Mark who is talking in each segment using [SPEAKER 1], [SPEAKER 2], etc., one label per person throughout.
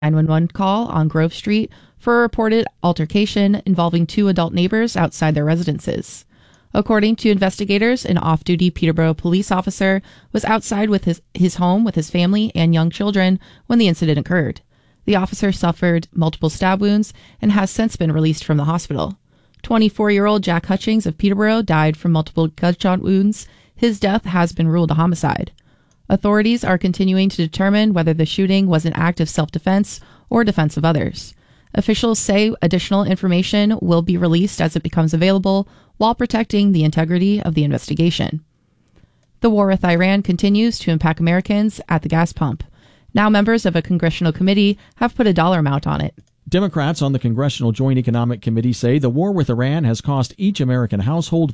[SPEAKER 1] 911 call on Grove Street for a reported altercation involving two adult neighbors outside their residences. According to investigators, an off-duty Peterborough police officer was outside with his home with his family and young children when the incident occurred. The officer suffered multiple stab wounds and has since been released from the hospital. 24-year-old Jack Hutchings of Peterborough died from multiple gunshot wounds. His death has been ruled a homicide. Authorities are continuing to determine whether the shooting was an act of self-defense or defense of others. Officials say additional information will be released as it becomes available while protecting the integrity of the investigation. The war with Iran continues to impact Americans at the gas pump. Now members of a congressional committee have put a dollar amount on it.
[SPEAKER 2] Democrats on the Congressional Joint Economic Committee say the war with Iran has cost each American household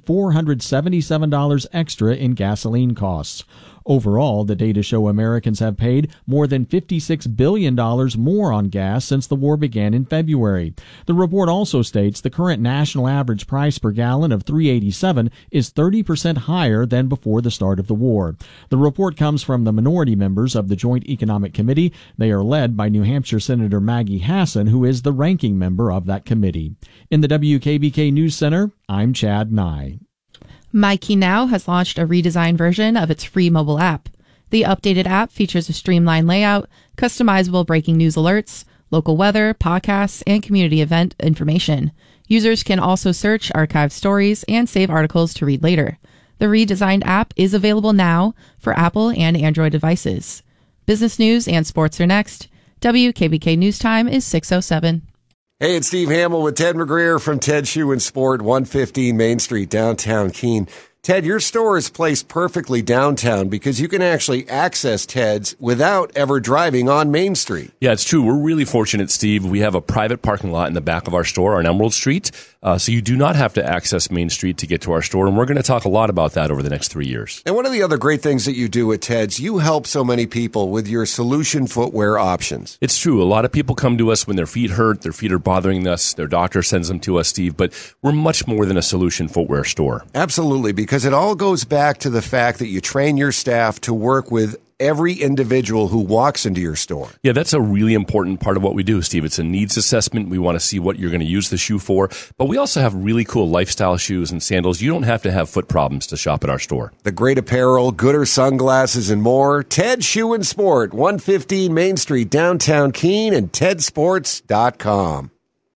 [SPEAKER 2] $477 extra in gasoline costs. Overall, the data show Americans have paid more than $56 billion more on gas since the war began in February. The report also states the current national average price per gallon of $3.87 is 30% higher than before the start of the war. The report comes from the minority members of the Joint Economic Committee. They are led by New Hampshire Senator Maggie Hassan, who is the ranking member of that committee. In the WKBK News Center, I'm Chad Nye.
[SPEAKER 1] MyKeyNow has launched a redesigned version of its free mobile app. The updated app features a streamlined layout, customizable breaking news alerts, local weather, podcasts, and community event information. Users can also search archived stories and save articles to read later. The redesigned app is available now for Apple and Android devices. Business news and sports are next. WKBK News Time is 6:07.
[SPEAKER 3] Hey, it's Steve Hamill with Ted McGreer from Ted Shoe and Sport, 115 Main Street, downtown Keene. Ted, your store is placed perfectly downtown because you can actually access Ted's without ever driving on Main Street.
[SPEAKER 4] Yeah, it's true. We're really fortunate, Steve. We have a private parking lot in the back of our store on Emerald Street, so you do not have to access Main Street to get to our store, and we're going to talk a lot about that over the next 3 years.
[SPEAKER 3] And one of the other great things that you do at Ted's, you help so many people with your solution footwear options.
[SPEAKER 4] It's true. A lot of people come to us when their feet hurt, their feet are bothering us, their doctor sends them to us, Steve, but we're much more than a solution footwear store.
[SPEAKER 3] Absolutely, because it all goes back to the fact that you train your staff to work with every individual who walks into your store.
[SPEAKER 4] Yeah, that's a really important part of what we do, Steve. It's a needs assessment. We want to see what you're going to use the shoe for, but we also have really cool lifestyle shoes and sandals. You don't have to have foot problems to shop at our store.
[SPEAKER 3] The great apparel, gooder sunglasses, and more. Ted Shoe and Sport, 115 Main Street, downtown Keene, and tedsports.com.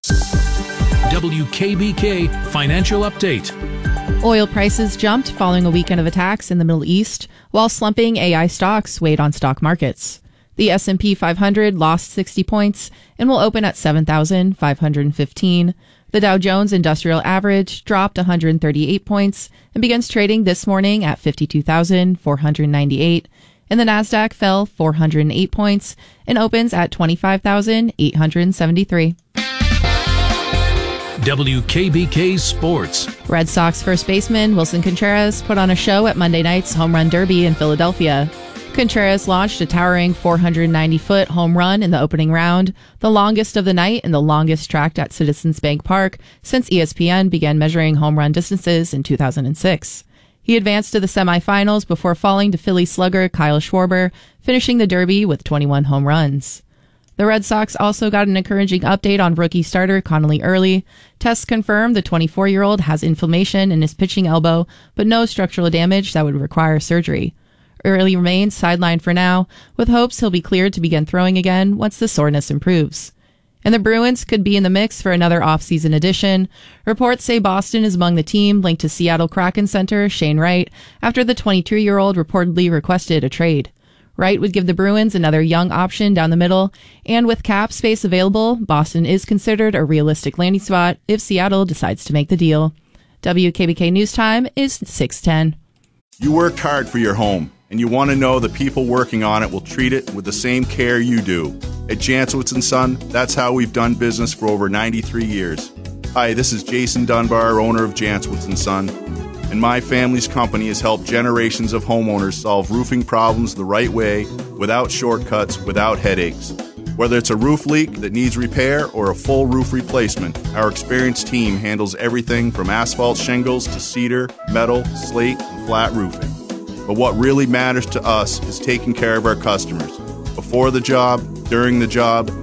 [SPEAKER 5] WKBK Financial Update.
[SPEAKER 1] Oil prices jumped following a weekend of attacks in the Middle East, while slumping AI stocks weighed on stock markets. The S&P 500 lost 60 points and will open at 7,515. The Dow Jones Industrial Average dropped 138 points and begins trading this morning at 52,498. And the Nasdaq fell 408 points and opens at 25,873.
[SPEAKER 5] WKBK Sports.
[SPEAKER 1] Red Sox first baseman Wilson Contreras put on a show at Monday night's Home Run Derby in Philadelphia. Contreras launched a towering 490-foot home run in the opening round, the longest of the night and the longest tracked at Citizens Bank Park since ESPN began measuring home run distances in 2006. He advanced to the semifinals before falling to Philly slugger Kyle Schwarber, finishing the Derby with 21 home runs. The Red Sox also got an encouraging update on rookie starter Connolly Early. Tests confirmed the 24-year-old has inflammation in his pitching elbow, but no structural damage that would require surgery. Early remains sidelined for now, with hopes he'll be cleared to begin throwing again once the soreness improves. And the Bruins could be in the mix for another off-season addition. Reports say Boston is among the team linked to Seattle Kraken center Shane Wright after the 22-year-old reportedly requested a trade. Wright would give the Bruins another young option down the middle, and with cap space available, Boston is considered a realistic landing spot if Seattle decides to make the deal. WKBK News Time is 6:10.
[SPEAKER 6] You worked hard for your home, and you want to know the people working on it will treat it with the same care you do. At Jantzowitz & Son, that's how we've done business for over 93 years. Hi, this is Jason Dunbar, owner of Jantzowitz & Son, and my family's company has helped generations of homeowners solve roofing problems the right way, without shortcuts, without headaches. Whether it's a roof leak that needs repair or a full roof replacement, our experienced team handles everything from asphalt shingles to cedar, metal, slate, and flat roofing. But what really matters to us is taking care of our customers. Before the job, during the job,